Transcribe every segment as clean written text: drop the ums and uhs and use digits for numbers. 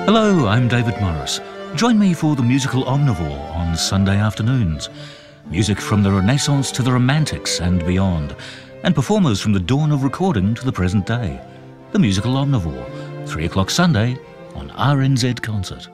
Hello, I'm David Morris. Join me for the musical Omnivore on Sunday afternoons. Music from the Renaissance to the Romantics and beyond, and performers from the dawn of recording to the present day. The musical Omnivore, 3 o'clock Sunday on RNZ Concert.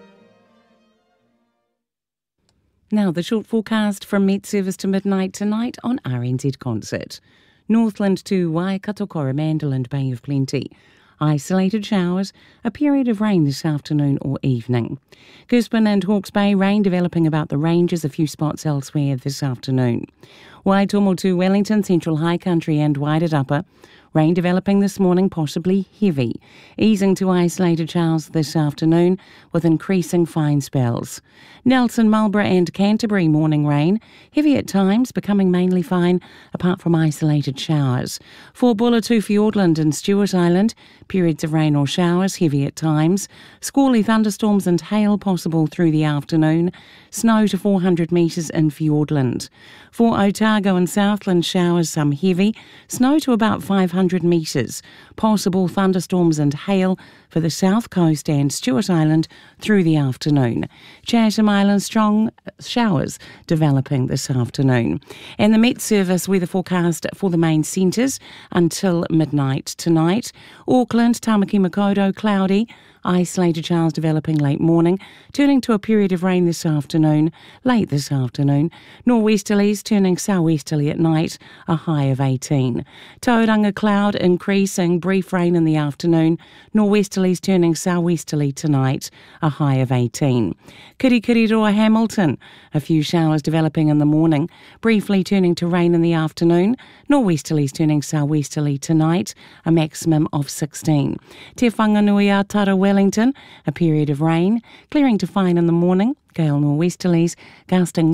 Now the short forecast from Met Service to midnight tonight on RNZ Concert. Northland to Waikato, Coromandel and Bay of Plenty. Isolated showers, a period of rain this afternoon or evening. Gisborne and Hawke's Bay, rain developing about the ranges, a few spots elsewhere this afternoon. Waitomo to Wellington, Central High Country and Wairarapa, rain developing this morning, possibly heavy. Easing to isolated showers this afternoon with increasing fine spells. Nelson, Marlborough and Canterbury, morning rain. Heavy at times, becoming mainly fine, apart from isolated showers. For Bulla to Fiordland and Stewart Island, periods of rain or showers, heavy at times. Squally thunderstorms and hail possible through the afternoon. Snow to 400 metres in Fiordland. For Otago and Southland, showers, some heavy. Snow to about 500 metres. Possible thunderstorms and hail for the south coast and Stewart Island through the afternoon. Chatham Island, strong showers developing this afternoon. And the Met Service weather forecast for the main centres until midnight tonight. Auckland, Tamaki Makaurau, cloudy. Isolated showers developing late morning, turning to a period of rain this afternoon, late this afternoon. Norwesterlies turning southwesterly at night, a high of 18. Tauranga, cloud increasing, brief rain in the afternoon. Norwesterlies turning southwesterly tonight, a high of 18. Kirikiriroa, Hamilton, a few showers developing in the morning, briefly turning to rain in the afternoon. Norwesterlies turning southwesterly tonight, a maximum of 16. Te Whanganui, Tara, Wellington, a period of rain, clearing to fine in the morning. Gale norwesterlies gusting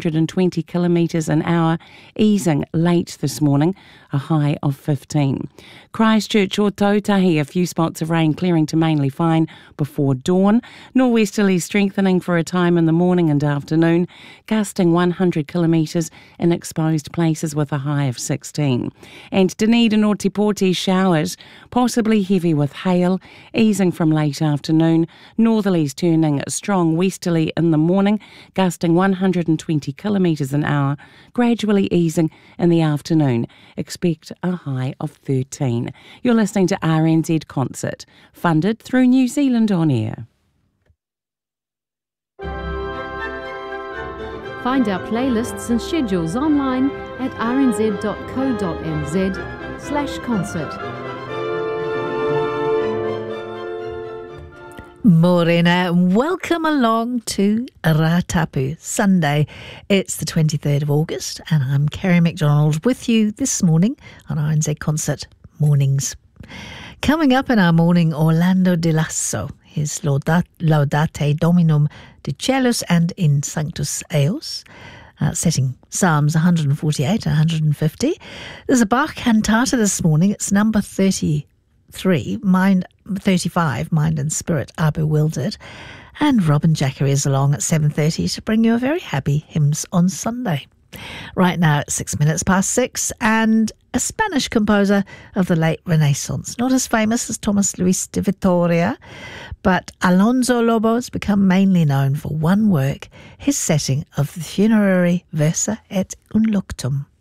120 kilometres an hour, easing late this morning, a high of 15. Christchurch or Tautahi, a few spots of rain clearing to mainly fine before dawn. Norwesterlies strengthening for a time in the morning and afternoon, gusting 100 kilometres in exposed places with a high of 16. And Dunedin or Te Poti, showers, possibly heavy with hail, easing from late afternoon. Northerlies turning strong westerly in the morning, gusting 120 kilometres an hour, gradually easing in the afternoon. Expect a high of 13. You're listening to RNZ Concert, funded through New Zealand On Air. Find our playlists and schedules online at rnz.co.nz/concert. Morena, welcome along to Ratapu Sunday. It's the 23rd of August and I'm Kerry McDonald with you this morning on RNZ Concert Mornings. Coming up in our morning, Orlando Di Lasso, his Laudate Dominum de Cellus and In Sanctus Eos, setting Psalms 148 and 150. There's a Bach cantata this morning. It's number 35, Mind and Spirit Are Bewildered. And Robin Jackery is along at 7:30 to bring you a very happy Hymns on Sunday. Right now it's 6 minutes past 6, and a Spanish composer of the late Renaissance, not as famous as Thomas Luis de Vitoria, but Alonso Lobo has become mainly known for one work, his setting of the Funerary Versa et Unluctum.